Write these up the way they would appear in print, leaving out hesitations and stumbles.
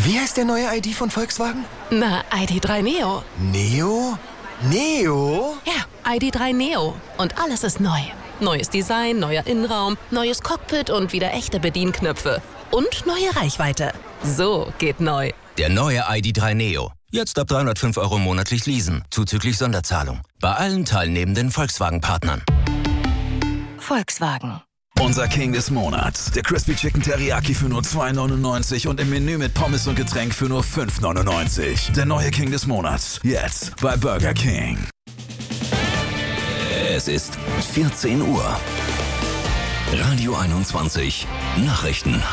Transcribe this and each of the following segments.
Wie heißt der neue ID von Volkswagen? Na, ID.3 Neo. Neo? Neo? Ja, ID.3 Neo. Und alles ist neu. Neues Design, neuer Innenraum, neues Cockpit und wieder echte Bedienknöpfe. Und neue Reichweite. So geht neu. Der neue ID.3 Neo. Jetzt ab 305 € monatlich leasen, zuzüglich Sonderzahlung. Bei allen teilnehmenden Volkswagen-Partnern. Volkswagen. Unser King des Monats. Der Crispy Chicken Teriyaki für nur 2,99 und im Menü mit Pommes und Getränk für nur 5,99. Der neue King des Monats. Jetzt bei Burger King. Es ist 14 Uhr. Radio 21. Nachrichten.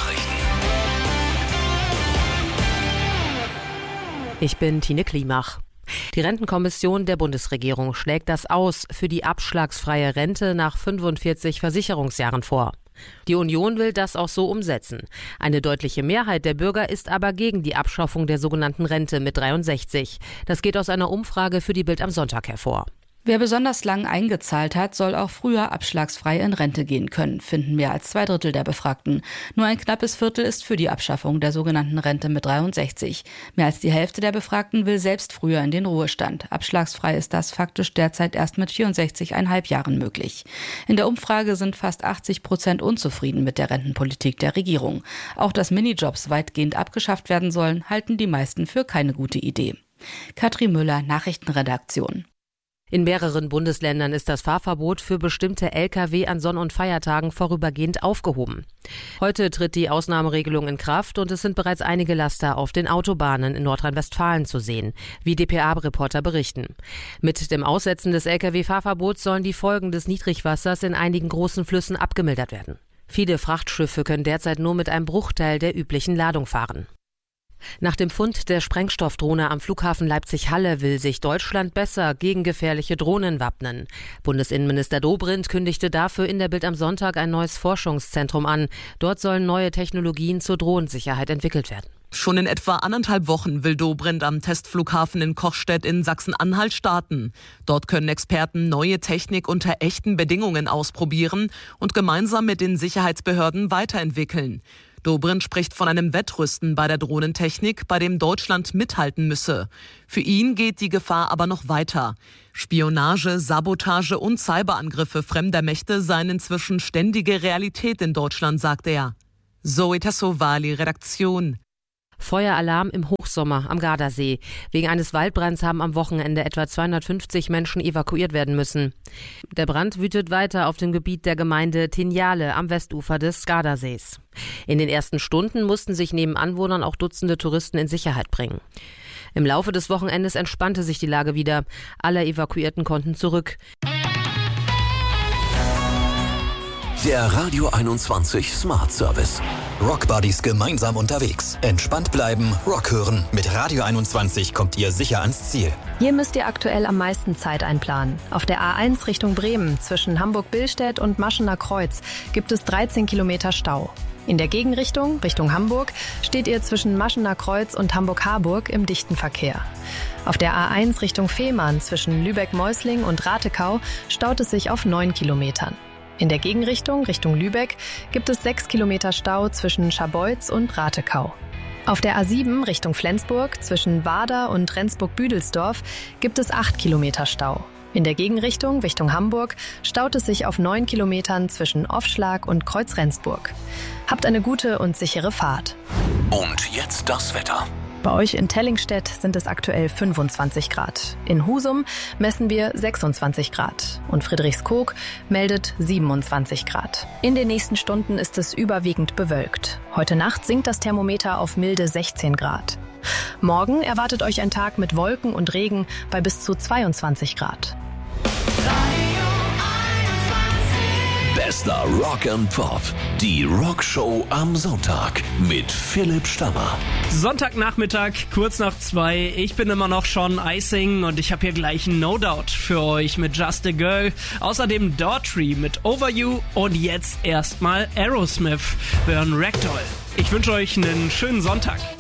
Ich bin Tine Klimach. Die Rentenkommission der Bundesregierung schlägt das Aus für die abschlagsfreie Rente nach 45 Versicherungsjahren vor. Die Union will das auch so umsetzen. Eine deutliche Mehrheit der Bürger ist aber gegen die Abschaffung der sogenannten Rente mit 63. Das geht aus einer Umfrage für die Bild am Sonntag hervor. Wer besonders lang eingezahlt hat, soll auch früher abschlagsfrei in Rente gehen können, finden mehr als 2/3 der Befragten. Nur ein knappes Viertel ist für die Abschaffung der sogenannten Rente mit 63. Mehr als die Hälfte der Befragten will selbst früher in den Ruhestand. Abschlagsfrei ist das faktisch derzeit erst mit 64,5 Jahren möglich. In der Umfrage sind fast 80% unzufrieden mit der Rentenpolitik der Regierung. Auch dass Minijobs weitgehend abgeschafft werden sollen, halten die meisten für keine gute Idee. Katrin Müller, Nachrichtenredaktion. In mehreren Bundesländern ist das Fahrverbot für bestimmte Lkw an Sonn- und Feiertagen vorübergehend aufgehoben. Heute tritt die Ausnahmeregelung in Kraft und es sind bereits einige Laster auf den Autobahnen in Nordrhein-Westfalen zu sehen, wie dpa-Reporter berichten. Mit dem Aussetzen des Lkw-Fahrverbots sollen die Folgen des Niedrigwassers in einigen großen Flüssen abgemildert werden. Viele Frachtschiffe können derzeit nur mit einem Bruchteil der üblichen Ladung fahren. Nach dem Fund der Sprengstoffdrohne am Flughafen Leipzig-Halle will sich Deutschland besser gegen gefährliche Drohnen wappnen. Bundesinnenminister Dobrindt kündigte dafür in der Bild am Sonntag ein neues Forschungszentrum an. Dort sollen neue Technologien zur Drohnensicherheit entwickelt werden. Schon in etwa 1,5 Wochen will Dobrindt am Testflughafen in Kochstedt in Sachsen-Anhalt starten. Dort können Experten neue Technik unter echten Bedingungen ausprobieren und gemeinsam mit den Sicherheitsbehörden weiterentwickeln. Dobrindt spricht von einem Wettrüsten bei der Drohnentechnik, bei dem Deutschland mithalten müsse. Für ihn geht die Gefahr aber noch weiter. Spionage, Sabotage und Cyberangriffe fremder Mächte seien inzwischen ständige Realität in Deutschland, sagt er. Zoe Tassovali, Redaktion. Feueralarm im Hochsommer am Gardasee. Wegen eines Waldbrands haben am Wochenende etwa 250 Menschen evakuiert werden müssen. Der Brand wütet weiter auf dem Gebiet der Gemeinde Tinjale am Westufer des Gardasees. In den ersten Stunden mussten sich neben Anwohnern auch Dutzende Touristen in Sicherheit bringen. Im Laufe des Wochenendes entspannte sich die Lage wieder. Alle Evakuierten konnten zurück. Der Radio 21 Smart Service. Rockbuddies gemeinsam unterwegs. Entspannt bleiben, Rock hören. Mit Radio 21 kommt ihr sicher ans Ziel. Hier müsst ihr aktuell am meisten Zeit einplanen. Auf der A1 Richtung Bremen zwischen Hamburg-Billstedt und Maschener Kreuz gibt es 13 Kilometer Stau. In der Gegenrichtung, Richtung Hamburg, steht ihr zwischen Maschener Kreuz und Hamburg-Harburg im dichten Verkehr. Auf der A1 Richtung Fehmarn zwischen Lübeck-Meusling und Ratekau staut es sich auf 9 Kilometern. In der Gegenrichtung, Richtung Lübeck, gibt es 6 Kilometer Stau zwischen Scharbeutz und Ratekau. Auf der A7 Richtung Flensburg zwischen Warder und Rendsburg-Büdelsdorf gibt es 8 Kilometer Stau. In der Gegenrichtung, Richtung Hamburg, staut es sich auf 9 Kilometern zwischen Offschlag und Kreuz-Rendsburg. Habt eine gute und sichere Fahrt. Und jetzt das Wetter. Bei euch in Tellingstedt sind es aktuell 25 Grad. In Husum messen wir 26 Grad. Und Friedrichskoog meldet 27 Grad. In den nächsten Stunden ist es überwiegend bewölkt. Heute Nacht sinkt das Thermometer auf milde 16 Grad. Morgen erwartet euch ein Tag mit Wolken und Regen bei bis zu 22 Grad. Bester Rock and Pop. Die Rockshow am Sonntag mit Philipp Stammer. Sonntagnachmittag, kurz nach 2. Ich bin immer noch Sean Icing und ich habe hier gleich ein No Doubt für euch mit Just a Girl. Außerdem Daughtry mit Over You und jetzt erstmal Aerosmith. Wir hören Ragdoll. Ich wünsche euch einen schönen Sonntag.